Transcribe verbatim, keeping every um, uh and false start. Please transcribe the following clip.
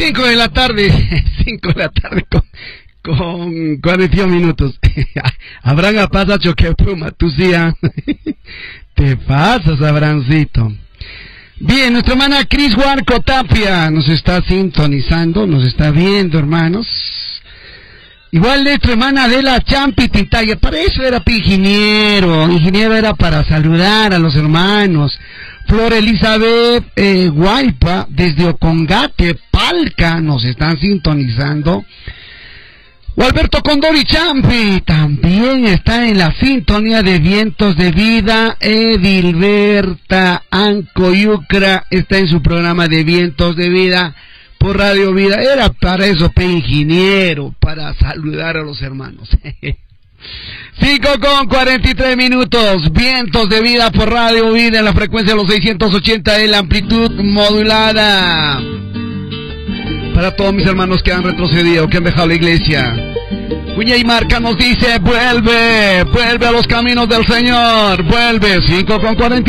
cinco de la tarde, cinco de la tarde con, con cuarenta y uno minutos. Abraham pasa choque pluma, tú sí, ¿eh? Te pasas, Abrancito. Bien, nuestra hermana Cris Huarco Tapia nos está sintonizando, nos está viendo, hermanos. Igual nuestra hermana Adela Champi Tintaya, para eso era ingeniero, ingeniero era para saludar a los hermanos. Flor Elizabeth eh, Guaypa, desde Ocongate, Palca, nos están sintonizando. O Alberto Condori Champi, también está en la sintonía de Vientos de Vida. Edilberta Ancoyucra está en su programa de Vientos de Vida por Radio Vida. Era para eso, pe ingeniero, para saludar a los hermanos. cinco con cuarenta y tres minutos, Vientos de Vida por Radio Vida en la frecuencia de los seiscientos ochenta de la amplitud modulada. Para todos mis hermanos que han retrocedido, que han dejado la iglesia. Cuña y Marca nos dice, vuelve, vuelve a los caminos del Señor, vuelve, cinco con cuarenta